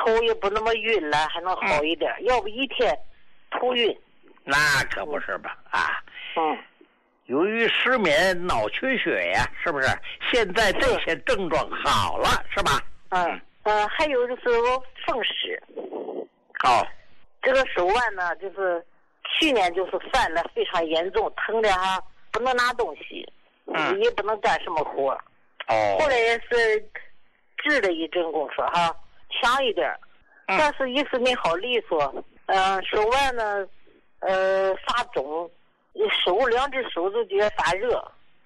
头也不那么晕了，还能好一点。要不一天头晕。 那可不是吧？啊，由于失眠、脑缺血呀，是不是？现在这些症状好了，是吧？ 还有就是我风湿。这个手腕呢，就是去年就是犯了非常严重，疼的哈不能拿东西，也不能干什么活。后来也是治了一阵功夫哈，强一点，但是一直没好利索。手腕呢，发肿，两只手都觉得发热。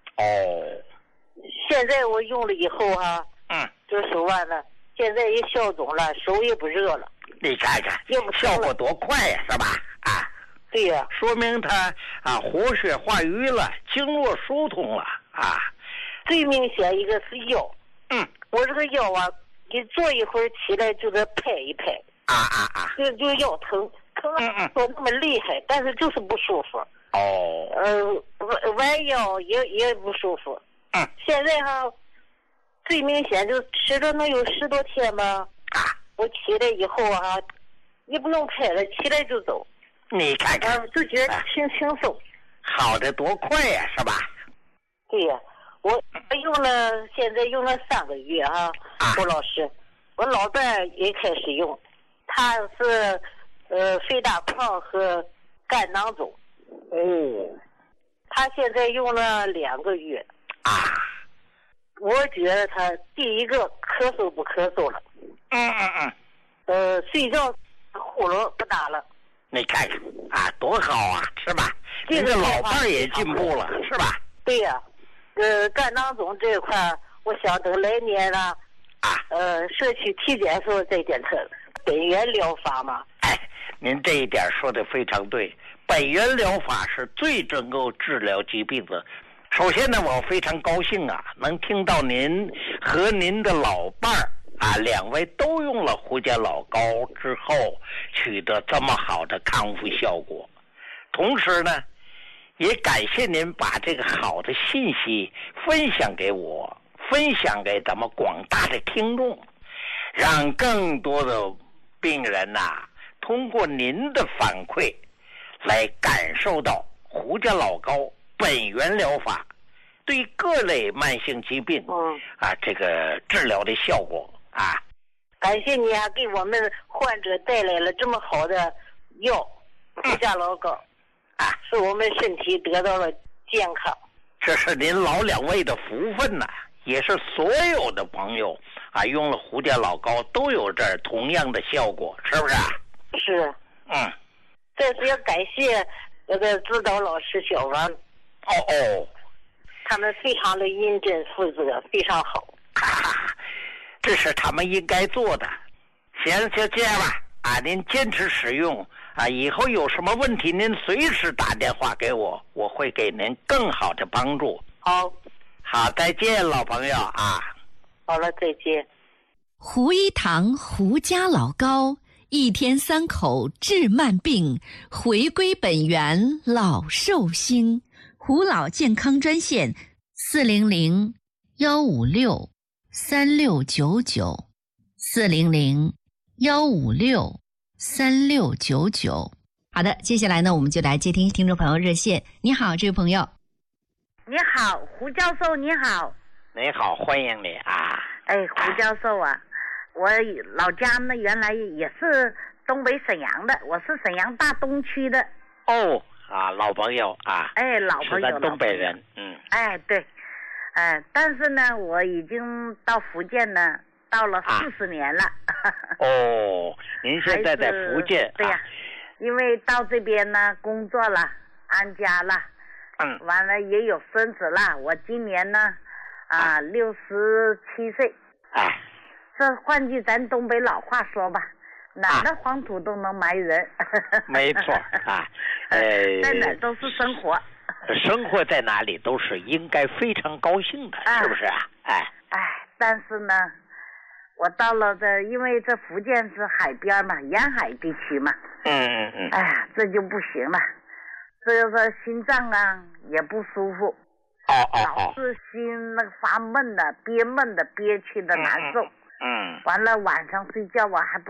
现在我用了以后哈，这手腕呢，现在也消肿了，手也不热了。 你看看，效果多快呀，是吧？ 对呀， 说明它活血化瘀了，经络疏通了最明显一个是腰，我这个腰啊，你坐一会儿起来就得拍一拍，就腰疼说那么厉害，但是就是不舒服。弯腰也不舒服。现在哈，最明显就吃了能有10多天吧。我起来以后啊，也不用拍了，起来就走。 你看看， 就觉得轻松， 好的多快呀，是吧？ 对呀，我现在用了3个月郭老师，我老伴也开始用，他是肺大框和肝囊肿。他现在用了2个月。我觉得他第一个咳嗽不咳嗽了。睡觉呼噜不打了。 你看看多好啊，是吧？这个老伴也进步了，是吧？ 对呀，肝囊肿这一块，我想等来年了，社区体检时候再检测本源疗法嘛。 您这一点说的非常对，本源疗法是最能够治疗疾病的。首先呢，我非常高兴能听到您和您的老伴儿2位都用了胡家老膏之后取得这么好的康复效果。同时呢，也感谢您把这个好的信息分享给我，分享给咱们广大的听众，让更多的病人通过您的反馈来感受到胡家老膏本源疗法对各类慢性疾病这个治疗的效果感谢你给我们患者带来了这么好的药胡家老膏使我们身体得到了健康。 这是您老2位的福分也是所有的朋友用了胡家老膏都有这同样的效果，是不是是。这是要感谢那个指导老师小王。他们非常的认真负责，非常好。 这是他们应该做的。行，就这样吧您坚持使用以后有什么问题您随时打电话给我，我会给您更好的帮助。好，再见老朋友好了，再见。 胡一堂胡家老膏，1天3口治慢病，回归本源老寿星。胡老健康专线400-156-3699，400-156-3699。好的，接下来呢，我们就来接听听众朋友热线。你好，这位朋友。 你好，胡教授，你好。 你好，欢迎你胡教授我老家呢原来也是东北沈阳的，我是沈阳大东区的。 老朋友老朋友， 是咱东北人。 对，但是呢，我已经到福建呢，到了40年了。 您现在在福建？ 对呀，因为到这边呢工作了，安家了，完了也有孙子了。我今年呢67岁。这换句咱东北老话说吧，哪的黄土都能埋人。 没错在哪都是生活。 生活在哪里都是应该非常高兴的，是不是但是呢，我到了因为这福建是海边嘛，沿海地区嘛。这就不行了，这个心脏也不舒服。老是心那个发闷的，憋闷的，憋屈的难受。完了晚上睡觉还不